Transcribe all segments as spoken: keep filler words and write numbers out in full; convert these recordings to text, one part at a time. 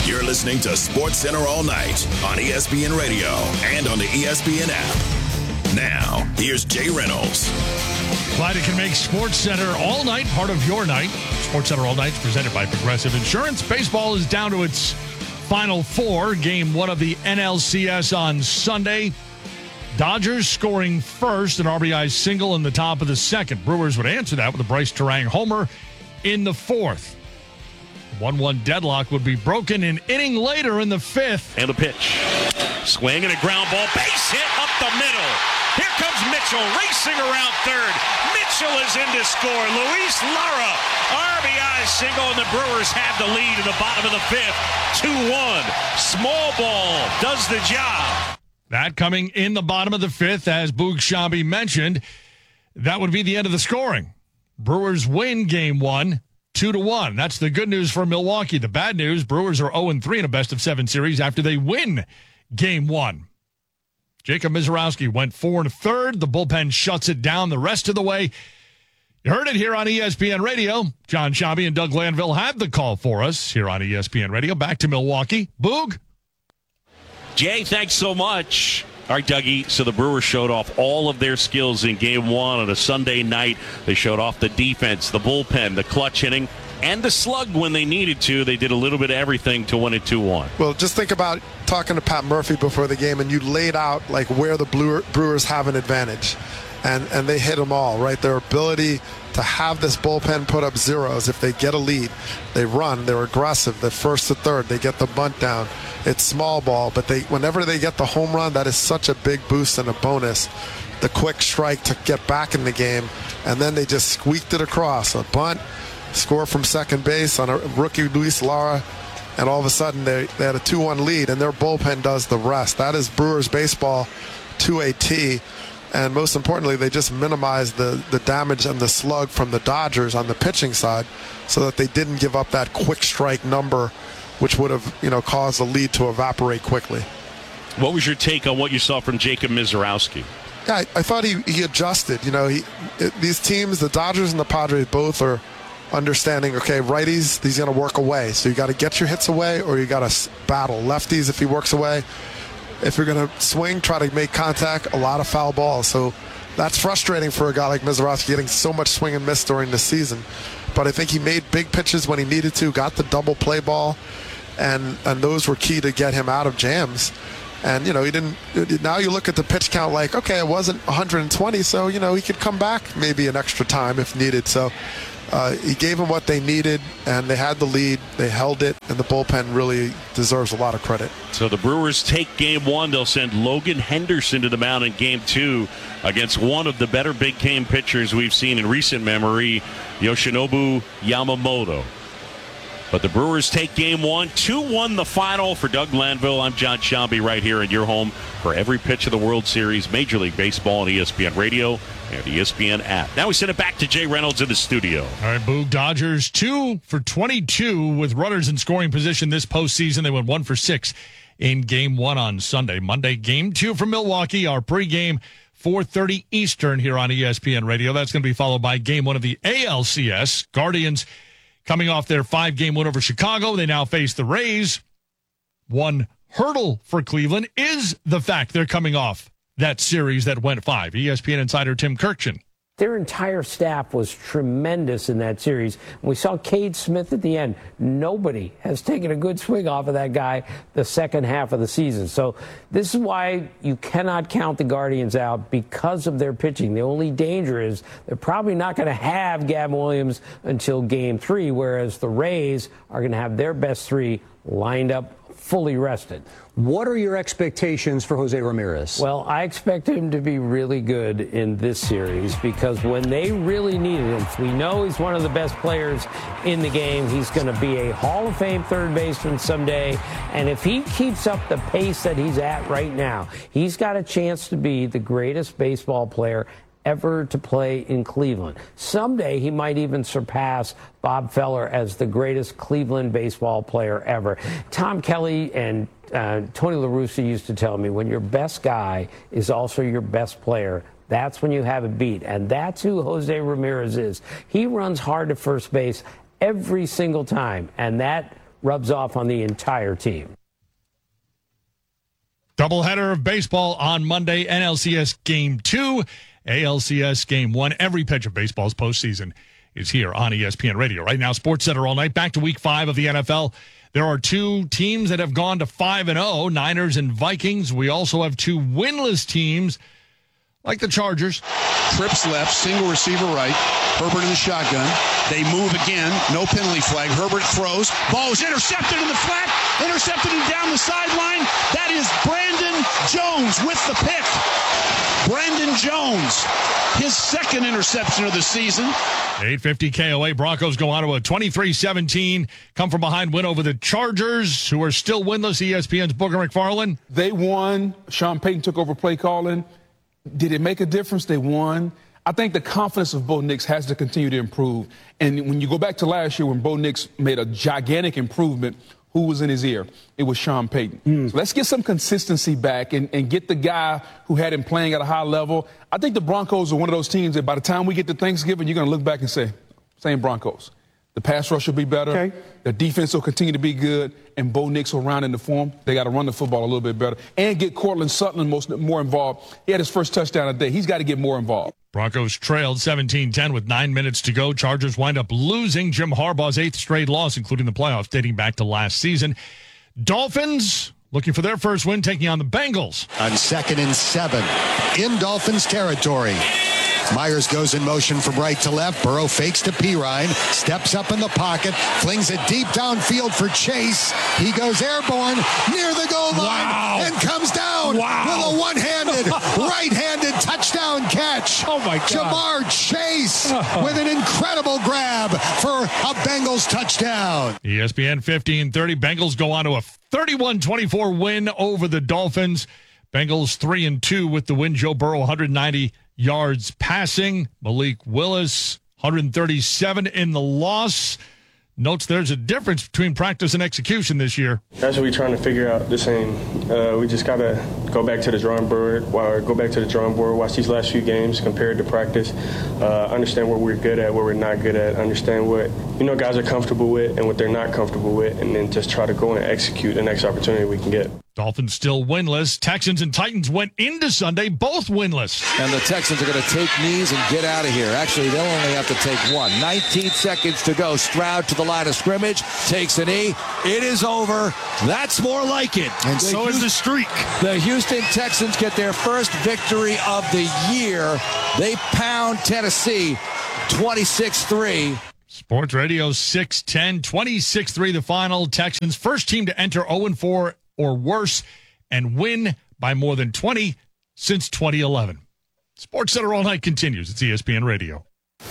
You're listening to Sports Center all night on E S P N Radio and on the E S P N app. Now, here's Jay Reynolds. Glad it can make Sports Center all night part of your night. Sports Center all night is presented by Progressive Insurance. Baseball is down to its final four. Game one of the N L C S on Sunday. Dodgers scoring first, an R B I single in the top of the second. Brewers would answer that with a Bryce Terang homer in the fourth. one one deadlock would be broken an inning later in the fifth. And the pitch. Swing and a ground ball. Base hit up the middle. Here comes Mitchell racing around third. Mitchell is in to score. Luis Lara, R B I single, and the Brewers have the lead in the bottom of the fifth. two one. Small ball does the job. That coming in the bottom of the fifth, as Boog Sciambi mentioned, that would be the end of the scoring. Brewers win game one. Two to one. That's the good news for Milwaukee. The bad news, Brewers are oh and three in a best-of-seven series after they win game one. Jacob Misiorowski went four and a third. The bullpen shuts it down the rest of the way. You heard it here on E S P N Radio. John Sciambi and Doug Glanville had the call for us here on E S P N Radio. Back to Milwaukee. Boog? Jay, thanks so much. All right, Dougie, so the Brewers showed off all of their skills in game one on a Sunday night. They showed off the defense, the bullpen, the clutch hitting, and the slug when they needed to. They did a little bit of everything to win it two one. Well, just think about talking to Pat Murphy before the game, and you laid out like where the Brewers have an advantage, and, and they hit them all, right? Their ability to have this bullpen put up zeros. If they get a lead, they run, they're aggressive, they're first to third, they get the bunt down. It's small ball, but they whenever they get the home run, that is such a big boost and a bonus. The quick strike to get back in the game, and then they just squeaked it across. A bunt, score from second base on a rookie Luis Lara, and all of a sudden they, they had a two one lead, and their bullpen does the rest. That is Brewers baseball to a T. And most importantly, they just minimized the, the damage and the slug from the Dodgers on the pitching side so that they didn't give up that quick strike number, which would have, you know, caused the lead to evaporate quickly. What was your take on what you saw from Jacob Misiorowski? Yeah, I, I thought he, he adjusted. You know, he it, these teams, the Dodgers and the Padres, both are understanding, okay, righties, he's going to work away. So you got to get your hits away or you got to battle. Lefties, if he works away. If you're going to swing, try to make contact, a lot of foul balls. So that's frustrating for a guy like Misiorowski, getting so much swing and miss during the season. But I think he made big pitches when he needed to, got the double play ball, and and those were key to get him out of jams. And, you know, he didn't. Now you look at the pitch count like, okay, it wasn't one hundred twenty, so, you know, he could come back maybe an extra time if needed. So uh, he gave them what they needed, and they had the lead. They held it, and the bullpen really deserves a lot of credit. So the Brewers take game one. They'll send Logan Henderson to the mound in game two against one of the better big game pitchers we've seen in recent memory, Yoshinobu Yamamoto. But the Brewers take game one. two one the final for Doug Glanville. I'm John Sciambi right here in your home for every pitch of the World Series, Major League Baseball on E S P N Radio and the E S P N app. Now we send it back to Jay Reynolds in the studio. All right, Boog, Dodgers two for twenty-two with runners in scoring position this postseason. They went one for six in game one on Sunday. Monday, game two for Milwaukee. Our pregame, four thirty Eastern here on E S P N Radio. That's going to be followed by game one of the A L C S. Guardians coming off their five-game win over Chicago. They now face the Rays. One hurdle for Cleveland is the fact they're coming off that series that went five. E S P N insider Tim Kirkjian. Their entire staff was tremendous in that series. We saw Cade Smith at the end. Nobody has taken a good swing off of that guy the second half of the season. So this is why you cannot count the Guardians out because of their pitching. The only danger is they're probably not going to have Gavin Williams until game three, whereas the Rays are going to have their best three lined up fully rested. What are your expectations for Jose Ramirez? Well, I expect him to be really good in this series because when they really needed him, we know he's one of the best players in the game. He's going to be a Hall of Fame third baseman someday. And if he keeps up the pace that he's at right now, he's got a chance to be the greatest baseball player ever to play in Cleveland. Someday he might even surpass Bob Feller as the greatest Cleveland baseball player ever. Tom Kelly and uh, Tony La Russa used to tell me, when your best guy is also your best player, that's when you have it beat. And that's who Jose Ramirez is. He runs hard to first base every single time, and that rubs off on the entire team. Doubleheader of baseball on Monday. N L C S Game two, A L C S Game one. Every pitch of baseball's postseason is here on E S P N Radio. Right now, Sports Center all night. Back to week five of the N F L. There are two teams that have gone to five and oh, Niners and Vikings. We also have two winless teams like the Chargers. Trips left, single receiver right. Herbert in the shotgun. They move again. No penalty flag. Herbert throws. Ball is intercepted in the flat. Intercepted and down the sideline. That is Brandon Jones with the pick. Brandon Jones, his second interception of the season. eight fifty K O A. Broncos go on to a twenty-three seventeen come from behind win over the Chargers, who are still winless. E S P N's Booger McFarland. They won. Sean Payton took over play calling. Did it make a difference? They won. I think the confidence of Bo Nix has to continue to improve. And when you go back to last year when Bo Nix made a gigantic improvement, who was in his ear? It was Sean Payton. Mm. So let's get some consistency back and, and get the guy who had him playing at a high level. I think the Broncos are one of those teams that by the time we get to Thanksgiving, you're going to look back and say, same Broncos. The pass rush will be better. Okay. The defense will continue to be good, and Bo Nix will round into form. They got to run the football a little bit better and get Cortland Sutton most, more involved. He had his first touchdown of the day. He's got to get more involved. Broncos trailed seventeen ten with nine minutes to go. Chargers wind up losing Jim Harbaugh's eighth straight loss, including the playoffs dating back to last season. Dolphins looking for their first win, taking on the Bengals. On second and seven in Dolphins territory. Myers goes in motion from right to left. Burrow fakes to Pirine, steps up in the pocket, flings it deep downfield for Chase. He goes airborne near the goal line wow. and comes down wow. with a one-handed, right-handed touchdown catch. Oh, my God. Jamar Chase oh. with an incredible grab for a Bengals touchdown. E S P N fifteen thirty. Bengals go on to a thirty-one twenty-four win over the Dolphins. Bengals three and two with the win. Joe Burrow, one hundred ninety yards passing. Malik Willis, one hundred thirty-seven in the loss. Notes there's a difference between practice and execution this year. That's what we're trying to figure out the same. Uh, we just got to go back to the drawing board, or go back to the drawing board, watch these last few games, compare it to practice, uh, understand what we're good at, what we're not good at, understand what, you know, guys are comfortable with and what they're not comfortable with, and then just try to go and execute the next opportunity we can get. Dolphins still winless. Texans and Titans went into Sunday, both winless. And the Texans are going to take knees and get out of here. Actually, they'll only have to take one. nineteen seconds to go. Stroud to the line of scrimmage, takes a knee. It is over. That's more like it. And the so Houston, is the streak. The Houston Texans get their first victory of the year. They pound Tennessee twenty-six three. Sports Radio six ten, twenty-six three the final. Texans, first team to enter oh and four or worse and win by more than twenty since twenty eleven. Sports Center all night continues. It's E S P N Radio.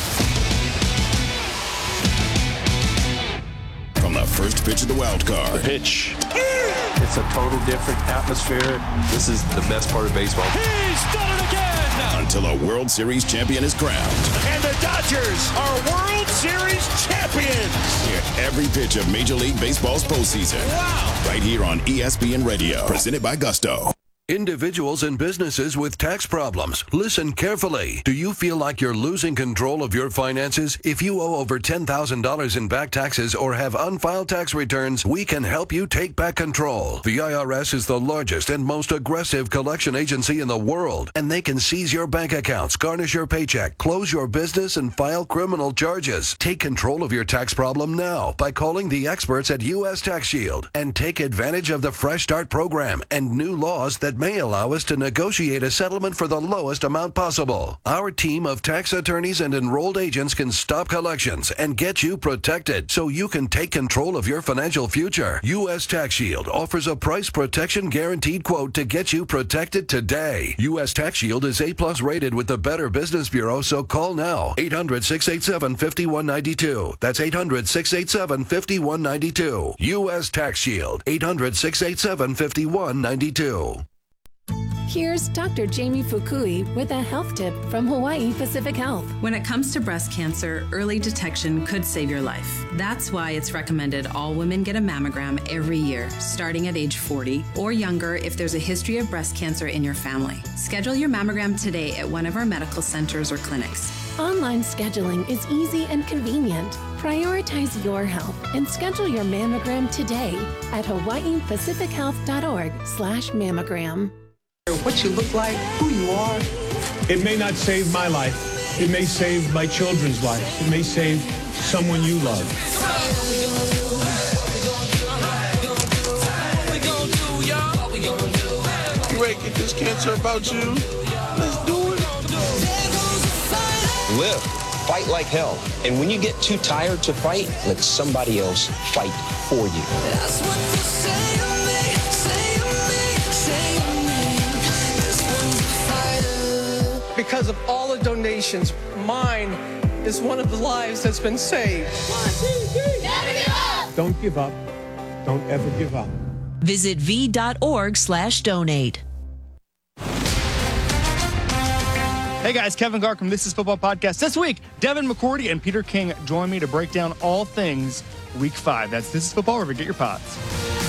From the first pitch of the wild card. Pitch. It's a total different atmosphere. This is the best part of baseball. He's done it again! Until a World Series champion is crowned. And the Dodgers are World Series champions! Hear every pitch of Major League Baseball's postseason. Wow! Right here on E S P N Radio. Presented by Gusto. Individuals and businesses with tax problems, listen carefully. Do you feel like you're losing control of your finances? If you owe over ten thousand dollars in back taxes or have unfiled tax returns, we can help you take back control. The I R S is the largest and most aggressive collection agency in the world, and they can seize your bank accounts, garnish your paycheck, close your business, and file criminal charges. Take control of your tax problem now by calling the experts at U S Tax Shield and take advantage of the Fresh Start program and new laws that may allow us to negotiate a settlement for the lowest amount possible. Our team of tax attorneys and enrolled agents can stop collections and get you protected so you can take control of your financial future. U S Tax Shield offers a price protection guaranteed quote to get you protected today. U S Tax Shield is A plus rated with the Better Business Bureau, so call now. eight hundred, six eight seven, five one nine two. That's eight hundred, six eight seven, five one nine two. U S Tax Shield. eight hundred, six eight seven, five one nine two. Here's Doctor Jamie Fukui with a health tip from Hawaii Pacific Health. When it comes to breast cancer, early detection could save your life. That's why it's recommended all women get a mammogram every year, starting at age forty or younger if there's a history of breast cancer in your family. Schedule your mammogram today at one of our medical centers or clinics. Online scheduling is easy and convenient. Prioritize your health and schedule your mammogram today at hawaii pacific health dot org slash mammogram. What you look like, who you are. It may not save my life. It may save my children's lives. It may save someone you love. You ready to get this cancer about you? Let's do it. Live. Fight like hell. And when you get too tired to fight, let somebody else fight for you. That's what you say to me, say to me, say to me. This one's a fighter. Because of all the donations, mine is one of the lives that's been saved. One, two, three. Never give up. Don't give up. Don't ever give up. Visit v.org slash donate. Hey guys, Kevin Gark from This Is Football Podcast. This week, Devin McCourty and Peter King join me to break down all things Week five. That's This Is Football, wherever you get your pods.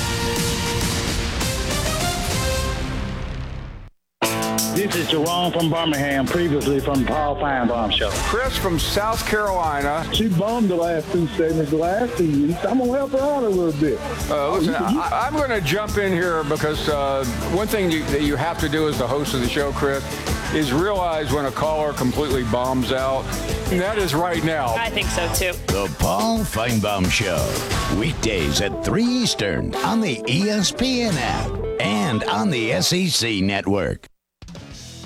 This is Jerome from Birmingham, previously from Paul Feinbaum Show. Chris from South Carolina. She bombed the last two segments, the last two weeks. I'm going to help her out a little bit. Uh, listen, I, I'm going to jump in here because uh, one thing you, that you have to do as the host of the show, Chris, is realize when a caller completely bombs out. And that is right now. I think so, too. The Paul Feinbaum Show. Weekdays at three Eastern on the E S P N app and on the S E C Network.